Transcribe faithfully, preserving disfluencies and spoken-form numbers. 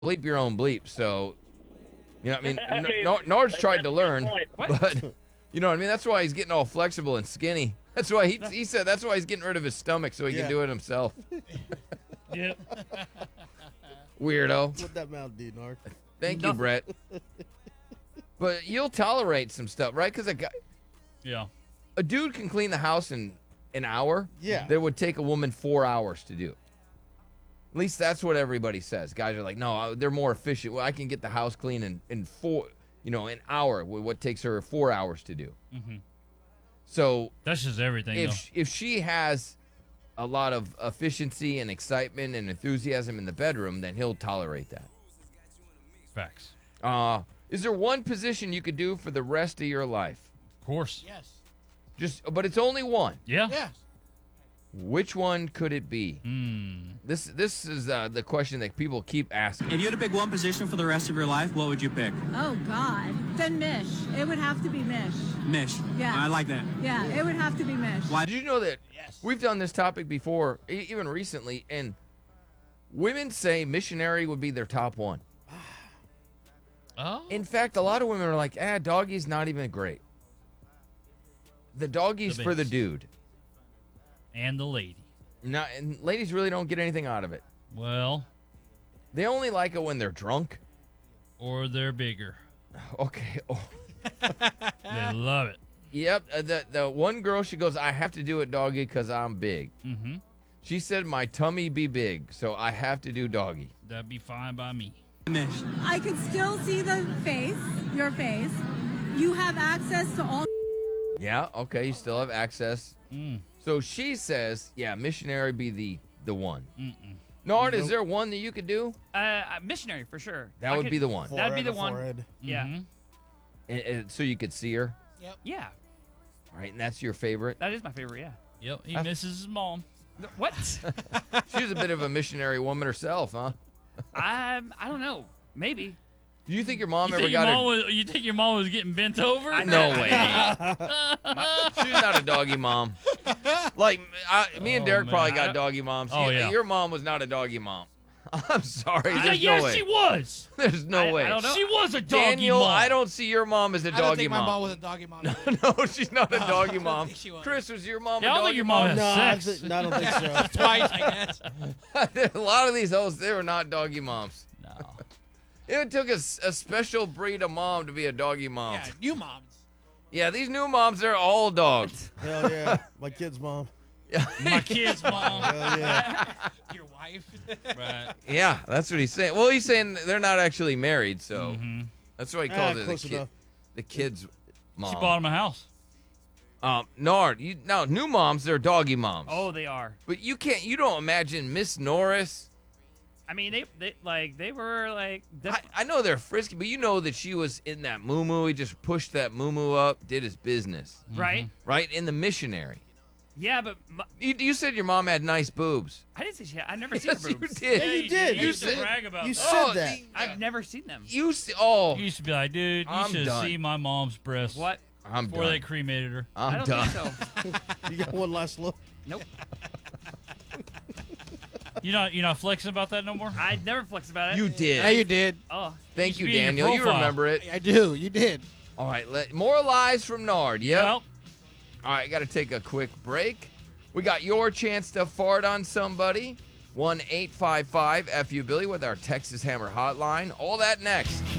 bleep your own bleep. So, you know what I mean? I N- mean, Nor- Nord's that's tried a to good learn, point. but you know what I mean? That's why he's getting all flexible and skinny. That's why he, he said that's why he's getting rid of his stomach so he Yeah. can do it himself. Yep. Weirdo. What that mouth do, Nard? Thank you, Nothing. Brett. But you'll tolerate some stuff, right? Because a guy, Yeah. a dude can clean the house in an hour. Yeah. That would take a woman four hours to do. At least that's what everybody says. Guys are like, no, uh, they're more efficient. Well, I can get the house clean in, in four, you know, an hour. with What takes her four hours to do. Mm-hmm. So That's just everything. if though. sh- if she has a lot of efficiency and excitement and enthusiasm in the bedroom, then he'll tolerate that. Facts. Uh, is there one position you could do for the rest of your life? Of course. Yes. Just, but it's only one. Yeah. Yes. Which one could it be? Hmm. This this is uh, the question that people keep asking. If you had to pick one position for the rest of your life, what would you pick? Oh, God. Then Mish. It would have to be Mish. Mish. Yeah. I like that. Yeah, it would have to be Mish. Why? Did you know that Yes. we've done this topic before, e- even recently, and women say missionary would be their top one. Oh. In fact, a lot of women are like, ah, doggy's not even great. The doggy's The for the best. dude. And the lady. Now, and ladies really don't get anything out of it. Well, They only like it when they're drunk. or they're bigger. Okay. Oh. They love it. Yep. uh, The the one girl, she goes, I have to do it doggy because I'm big. Mm-hmm. She said my tummy be big, so I have to do doggy. That'd be fine by me. Mish. I could still see the face, your face. You have access to all. Yeah. Okay. You still have access. Mm. So she says, yeah, missionary be the the one. Mm-mm. Nard, is there one that you could do? Uh, uh, missionary for sure. That I would could- be the one. That'd be Forehead the to one. forehead. Yeah. Mhm. And, and so you could see her, Yeah. right? And that's your favorite. That is my favorite. Yeah. Yep. He I- misses his mom. No, What? She's a bit of a missionary woman herself, huh? I I don't know. Maybe. Do you think your mom You ever think, your got mom her? was, you think your mom was getting bent over? I No know. way. She's not a doggy mom. Like I, me and Oh, Derek man. probably got doggy moms. Oh, You- yeah. Your mom was not a doggy mom. I'm sorry. Yeah, There's yeah, no way. she was. There's no I- way. I don't know. She was a doggy Daniel, mom. I don't see your mom as a I don't doggy think my mom. mom was a doggy mom. No, she's not a No, doggy I don't mom. think she was. Chris, was your mom Yeah, I a don't doggy think your mom mom? has No, I, sex. thi- no, I don't think so. Twice, I guess. a lot of these hoes, they were not doggy moms. No. It took a, s- a special breed of mom to be a doggy mom. Yeah, new moms. Yeah, these new moms, they're all dogs. Hell yeah. My kid's mom. My kid's mom. Hell yeah. Your wife. Right. Yeah, that's what he's saying. Well, he's saying they're not actually married, so Mhm. that's why he Ah, calls it the, close kid, enough. the kid's mom. She bought him a house. Um, Nard, you, now new moms, they're doggy moms. Oh, they are. But you can't, you don't imagine Miss Norris. I mean, they they like they were like. def- I, I know they're frisky, but you know that she was in that moo He just pushed that moo up, did his business, right? right? In the missionary. Yeah, but m- You, you said your mom had nice boobs. I didn't say she. I've never seen Yes, her you boobs. did. Yeah, you did. You You used to said- brag about You that. said Oh, that. the- I've never seen them. You see, oh, You used to be like, dude, you I'm should done. see my mom's breasts. What? I'm Before done. they cremated her. I I'm don't done. think so. You got one last look. Nope. You not you not flexing about that no more? I never flexed about it. You did. Yeah, you did. Oh, Thank Used you, to be in your Daniel. You profile. remember it. I do. You did. All right, let, more lies from Nard. Yep. Well, All right, got to take a quick break. We got your chance to fart on somebody. one eight five five F U Billy with our Texas Hammer hotline. All that next.